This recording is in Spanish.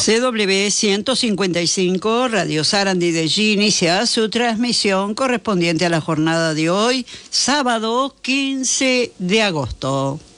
CW 155, Radio Sarandí de G inicia su transmisión correspondiente a la jornada de hoy, sábado 15 de agosto.